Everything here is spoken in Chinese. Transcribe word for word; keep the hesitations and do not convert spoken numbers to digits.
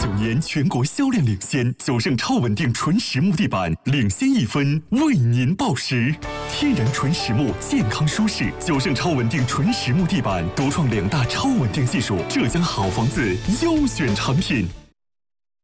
九年全国销量领先，九盛超稳定纯实木地板领先一分，为您报时。天然纯实木，健康舒适。九盛超稳定纯实木地板独创两大超稳定技术，浙江好房子优选产品。